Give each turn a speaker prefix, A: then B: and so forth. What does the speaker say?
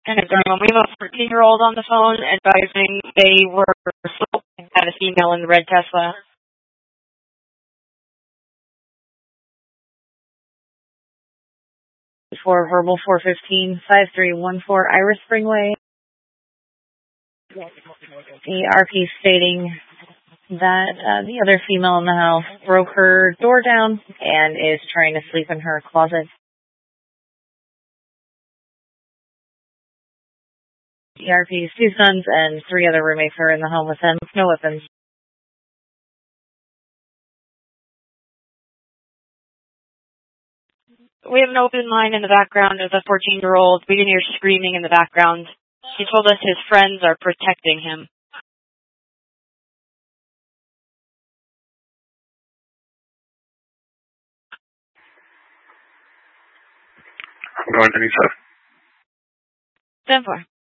A: And we have a 14-year-old on the phone advising they were smoking at a female in the red Tesla. For Verbal 415, 5314 Iris Springway. The RP stating that the other female in the house broke her door down and is trying to sleep in her closet. The RP's 2 sons and 3 other roommates are in the home with them, no weapons. We have an open line in the background of the 14-year-old. We can hear screaming in the background. He told us his friends are protecting him.
B: I'm going to 10-4.
A: 10-4.